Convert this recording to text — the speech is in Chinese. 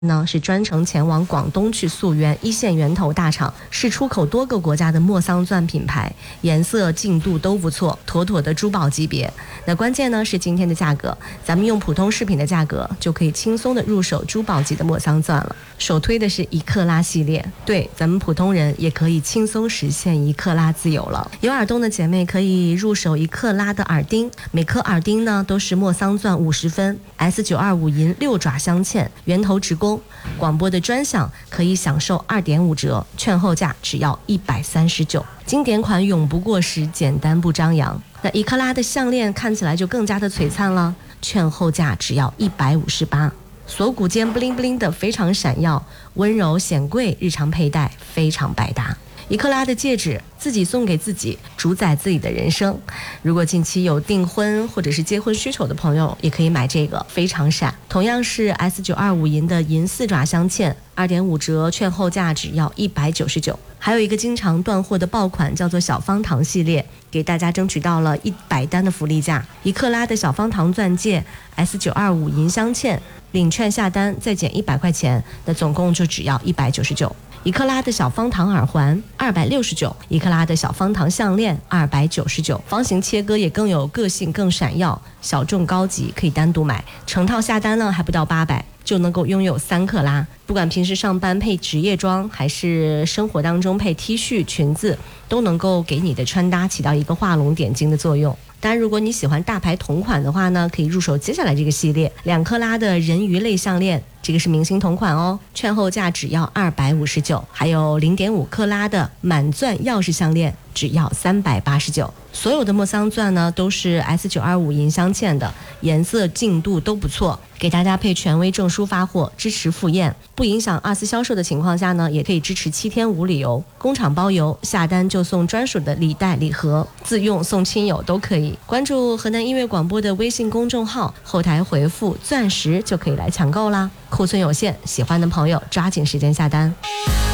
呢是专程前往广东去溯源，一线源头大厂，是出口多个国家的莫桑钻品牌，颜色净度都不错，妥妥的珠宝级别。那关键呢是今天的价格，咱们用普通饰品的价格就可以轻松的入手珠宝级的莫桑钻了。首推的是1克拉系列，对，咱们普通人也可以轻松实现1克拉自由了。有耳洞的姐妹可以入手1克拉的耳钉，每颗耳钉呢都是莫桑钻50分 S925 银6爪镶嵌，源头直供。广播的专享可以享受2.5折，券后价只要139。经典款永不过时，简单不张扬。那1克拉的项链看起来就更加的璀璨了，券后价只要158。锁骨间 bling bling 的非常闪耀，温柔显贵，日常佩戴非常百搭。1克拉的戒指，自己送给自己，主宰自己的人生。如果近期有订婚或者是结婚需求的朋友，也可以买这个，非常闪。同样是 S925 银的银4爪镶嵌，2.5折，券后价只要199。还有一个经常断货的爆款叫做小方糖系列，给大家争取到了100单的福利价。1克拉的小方糖钻戒 S925 银镶嵌，领券下单再减100块钱，那总共就只要199。1克拉的小方糖耳环269， 1克拉的小方糖项链299，方形切割也更有个性，更闪耀，小众高级，可以单独买，成套下单呢还不到800就能够拥有3克拉。不管平时上班配职业装，还是生活当中配 T 恤裙子，都能够给你的穿搭起到一个画龙点睛的作用。当然如果你喜欢大牌同款的话呢，可以入手接下来这个系列2克拉的人鱼类项链，这个是明星同款哦，券后价只要259。还有 0.5 克拉的满钻钥匙项链只要389。所有的莫桑钻呢都是 S925 银镶嵌的，颜色净度都不错，给大家配权威证书发货，支持复验，不影响2次销售的情况下呢，也可以支持7天无理由，工厂包邮，下单就送专属的礼袋礼盒，自用送亲友都可以。关注河南音乐广播的微信公众号，后台回复钻石就可以来抢购啦，库存有限，喜欢的朋友抓紧时间下单。